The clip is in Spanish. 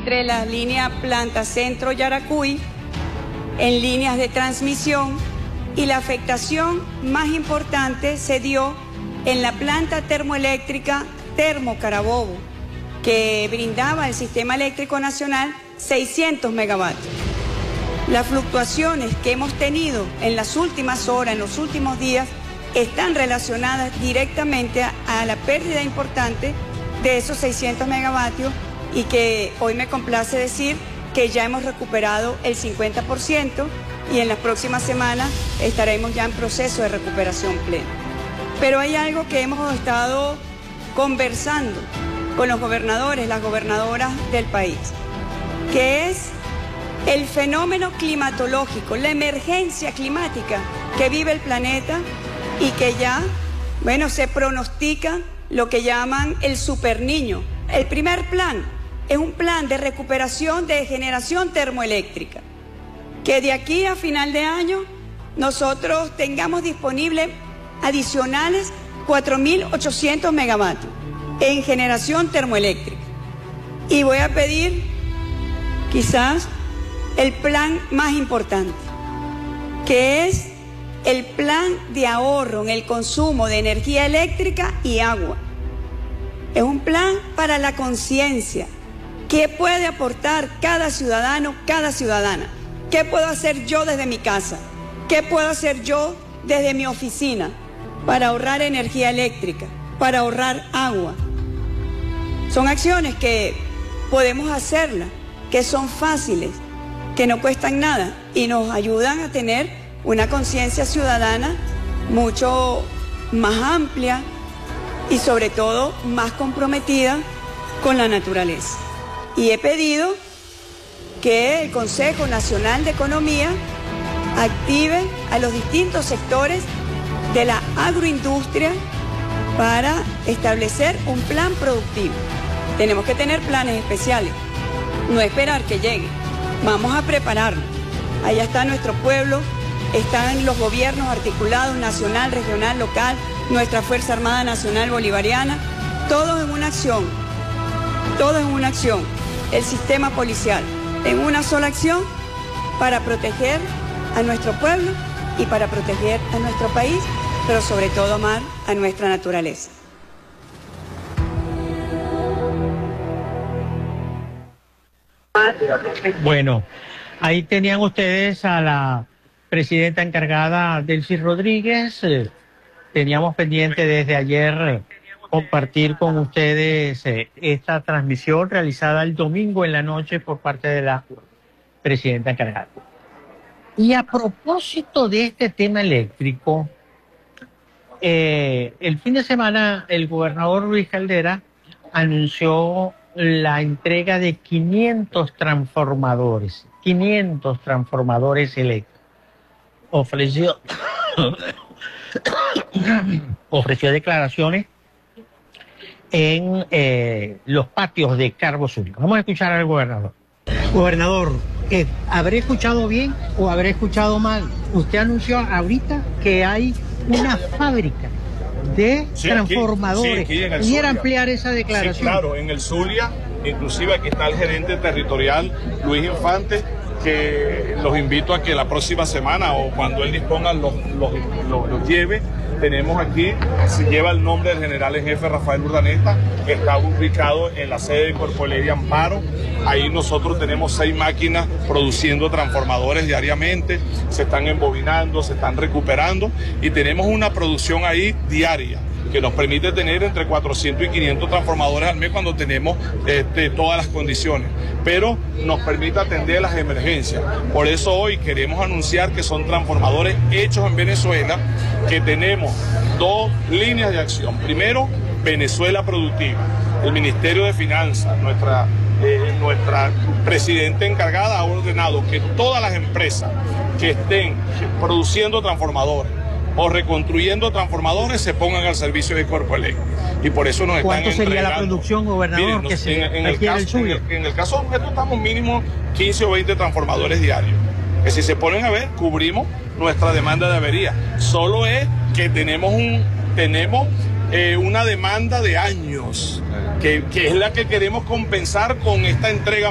entre la línea Planta Centro Yaracuy, en líneas de transmisión, y la afectación más importante se dio en la planta termoeléctrica Termo Carabobo, que brindaba al Sistema Eléctrico Nacional 600 megavatios. Las fluctuaciones que hemos tenido en las últimas horas, en los últimos días, están relacionadas directamente a la pérdida importante de esos 600 megavatios y que hoy me complace decir que ya hemos recuperado el 50% y en las próximas semanas estaremos ya en proceso de recuperación plena. Pero hay algo que hemos estado conversando con los gobernadores, las gobernadoras del país, que es el fenómeno climatológico, la emergencia climática que vive el planeta y que ya, se pronostica lo que llaman el superniño. El primer plan es un plan de recuperación de generación termoeléctrica, que de aquí a final de año nosotros tengamos disponibles adicionales 4.800 megavatios en generación termoeléctrica. Y voy a pedir quizás el plan más importante, que es el plan de ahorro en el consumo de energía eléctrica y agua. Es un plan para la conciencia. ¿Qué puede aportar cada ciudadano, cada ciudadana? ¿Qué puedo hacer yo desde mi casa? ¿Qué puedo hacer yo desde mi oficina para ahorrar energía eléctrica, para ahorrar agua? Son acciones que podemos hacerlas, que son fáciles, que no cuestan nada y nos ayudan a tener una conciencia ciudadana mucho más amplia y sobre todo más comprometida con la naturaleza. Y he pedido que el Consejo Nacional de Economía active a los distintos sectores de la agroindustria para establecer un plan productivo. Tenemos que tener planes especiales, no esperar que llegue. Vamos a prepararnos. Allá está nuestro pueblo, están los gobiernos articulados, nacional, regional, local, nuestra Fuerza Armada Nacional Bolivariana, todos en una acción, el sistema policial, en una sola acción para proteger a nuestro pueblo y para proteger a nuestro país, pero sobre todo amar a nuestra naturaleza. Bueno, ahí tenían ustedes a la presidenta encargada, Delcy Rodríguez. Teníamos pendiente desde ayer compartir con ustedes esta transmisión realizada el domingo en la noche por parte de la presidenta encargada. Y a propósito de este tema eléctrico, el fin de semana el gobernador Luis Caldera anunció la entrega de 500 transformadores eléctricos. Ofreció declaraciones en los patios de Carbos Únicos. Vamos a escuchar al gobernador. Gobernador, ¿habré escuchado bien o habré escuchado mal? Usted anunció ahorita que hay una fábrica de transformadores. ¿Quiere ampliar esa declaración? Sí, claro, en el Zulia, inclusive aquí está el gerente territorial, Luis Infante, que los invito a que la próxima semana o cuando él disponga los lleve. Tenemos aquí, se lleva el nombre del general en jefe Rafael Urdaneta, que está ubicado en la sede de Corpoelería Amparo. Ahí nosotros tenemos 6 máquinas produciendo transformadores diariamente, se están embobinando, se están recuperando y tenemos una producción ahí diaria que nos permite tener entre 400 y 500 transformadores al mes cuando tenemos todas las condiciones, pero nos permite atender las emergencias. Por eso hoy queremos anunciar que son transformadores hechos en Venezuela, que tenemos 2 líneas de acción. Primero, Venezuela Productiva. El Ministerio de Finanzas, nuestra presidenta encargada, ha ordenado que todas las empresas que estén produciendo transformadores o reconstruyendo transformadores se pongan al servicio de Corpoelec. Y por eso nos están entregando. ¿Cuánto sería la producción, gobernador? Miren, en el caso nuestro estamos mínimo 15 o 20 transformadores diarios. Que si se ponen a ver, cubrimos nuestra demanda de avería. Solo es que tenemos una demanda de años, que es la que queremos compensar con esta entrega